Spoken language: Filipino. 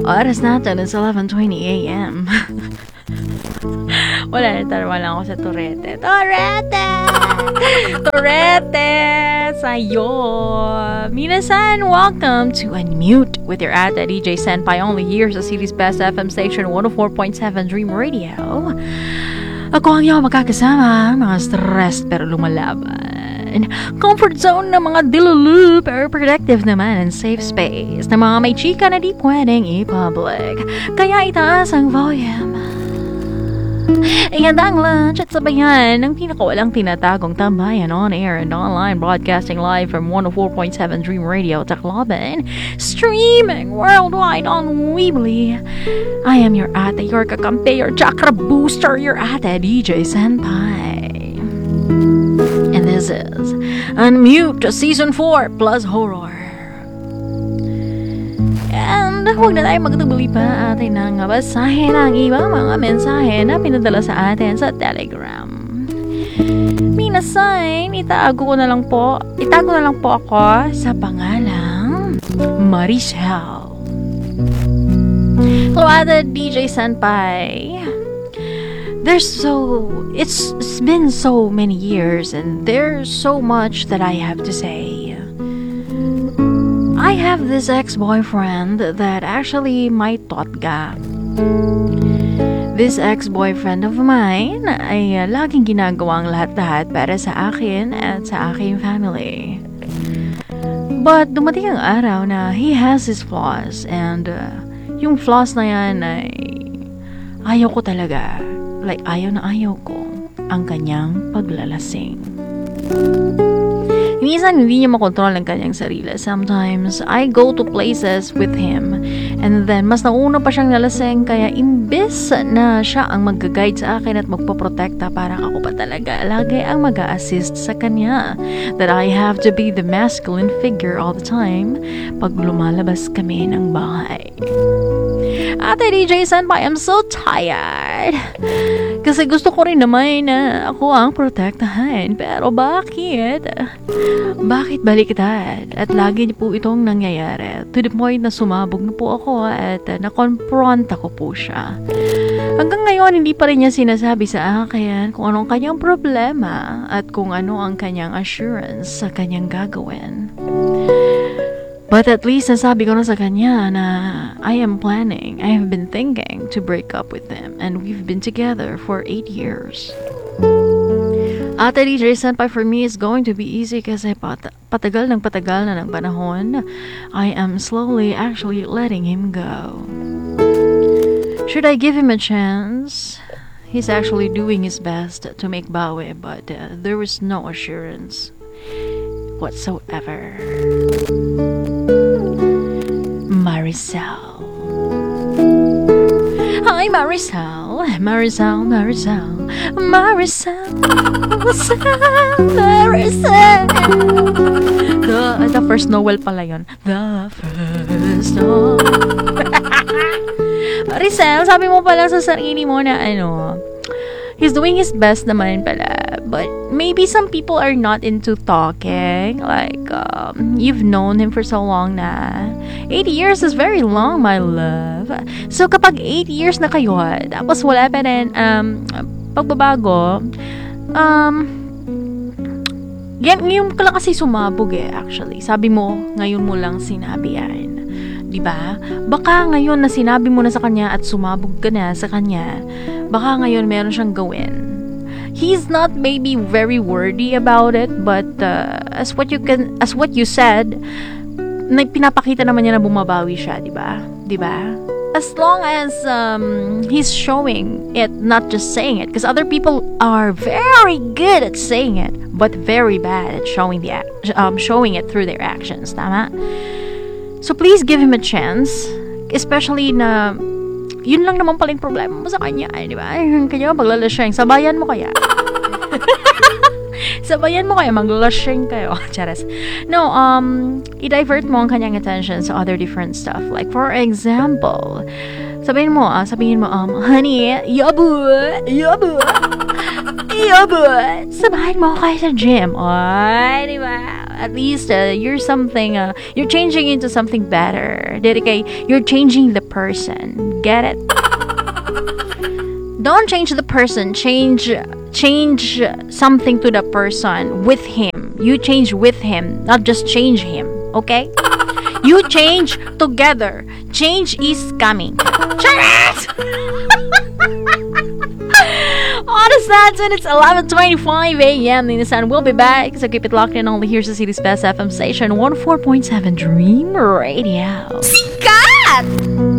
Oras natin is 11:20 a.m. Wala, tarwa lang ako sa Torete. Torete! Sa'yo! Minasan, welcome to Unmute with your ate DJ Senpai, only here sa City's Best FM station 104.7 Dream Radio. Ako ang iyong magkakasama, mga stressed pero lumalaban. Comfort zone ng mga dilulu pero protective naman and safe space ng mga may chika na di pwedeng i-public. Kaya itaas ang volume. Ihanda ang lunch at sabayan ng pinakawalang tinatagong tambayan on air and online, broadcasting live from 104.7 Dream Radio Tacloban, streaming worldwide on Weebly. I am your ate, your kakampi, your chakra booster, your ate DJ Senpai. And this is Unmute Season 4 plus Horror. And huwag na tayo magtubuli pa atin nang basahin ang ibang mga mensahe na pinadala sa atin sa Telegram. Minasan, itago na lang po ako sa pangalang Maricel. Hello, Ate DJ Senpai. It's been so many years and there's so much that I have to say. I have this ex-boyfriend that actually may totga. This ex-boyfriend of mine ay laging ginagawang lahat-lahat para sa akin at sa aking family. But dumating ang araw na he has his flaws and yung flaws na yan ay ayaw ko talaga. Like, ayaw na ayaw ko ang kanyang paglalasing. Minsan, hindi niya makontrol ang kanyang sarili. Sometimes, I go to places with him and then, mas nauna pa siyang nalasing kaya imbes na siya ang mag-guide sa akin at magpaprotekta, parang ako pa talaga lagi ang mag-a-assist sa kanya. That I have to be the masculine figure all the time pag lumalabas kami ng bahay. Ate DJ Senpai, I'm so tired. Kasi gusto ko rin naman na ako ang protektahan. Pero bakit? Bakit baliktad? At lagi po itong nangyayari. To the point na sumabog na po ako at na-confront ako po siya. Hanggang ngayon, hindi pa rin niya sinasabi sa akin kung anong kanyang problema at kung ano ang kanyang assurance sa kanyang gagawin. But at least nasabi ko na sa kanya na I have been thinking to break up with him and we've been together for 8 years. Ate DJ Senpai, for me it's going to be easy kasi patagal na ng panahon, I am slowly actually letting him go. Should I give him a chance? He's actually doing his best to make bawi, but there was no assurance whatsoever. Maricel. Hi, Maricel. Maricel. The first Noel pala yun. The first Noel. Maricel, sabi mo pala sa sarili mo na he's doing his best naman pala. But maybe some people are not into talking. Like, you've known him for so long na. 8 years is very long, my love. So, kapag 8 years na kayo, tapos wala pa rin pagbabago, ngayon ka lang kasi sumabog actually. Sabi mo, ngayon mo lang sinabi yan. Diba? Baka ngayon na sinabi mo na sa kanya at sumabog ka na sa kanya, baka ngayon meron siyang gawin. He's not maybe very wordy about it, but as what you said, pinapakita naman niya na bumabawi siya, diba? As long as he's showing it, not just saying it, because other people are very good at saying it, but very bad at showing it through their actions, tama? So please give him a chance, especially na yun lang naman pala yung problema mo sa kanya, di ba? Kanya maglalasing, sabayan mo kaya? Maglalasing kayo. Charas. No, i-divert mo ang kanyang attention sa other different stuff. Like, for example, sabihin mo, honey, yabu, samahan mo kayo sa gym. Ay, di ba? At least you're something, you're changing into something better. Dedicate, you're changing the person. Get it? Don't change the person. Change something to the person with him. You change with him, not just change him. Okay? You change together. Change is coming. What is that? And it's 11:25 a.m. in the sun. We'll be back, so keep it locked in only here sa City's Best FM station, 104.7 Dream Radio. Sikat!